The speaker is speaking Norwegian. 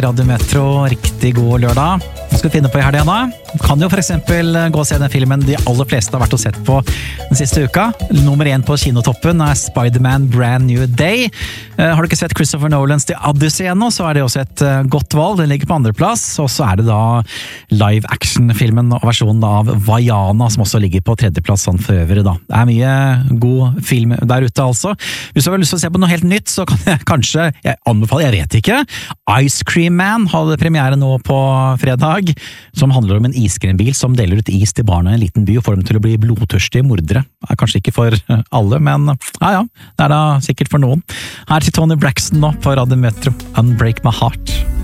Radio Metro. Riktig god lørdag. Hva skal du finne på i helgen da? Du kan jo for eksempel gå og se den filmen de aller fleste har vært og sett på den siste uka. Nummer 1 på kinotoppen er Spider-Man Brand New Day. Har du ikke sett Christopher Nolans The Odyssey ennå, så er det også et godt valg. Den ligger på andreplass, og så er det da live-action-filmen og versjonen av Vaiana, som også ligger på tredjeplass sånn for øvrig da. Det er mye god film der ute altså. Hvis du har lyst til å se på noe helt nytt, så kan jeg kanskje, jeg anbefaler, jeg vet ikke, Ice Cream Man hadde premiere nå på fredag, som handler om en iskrembil som deler ut is til barna i en liten by og får dem til å bli blodtørstige mordere. Det er kanskje ikke for alle, men ja, det er da sikkert for noen. Her til Tony Braxton nå på Radio Metro, Unbreak My Heart.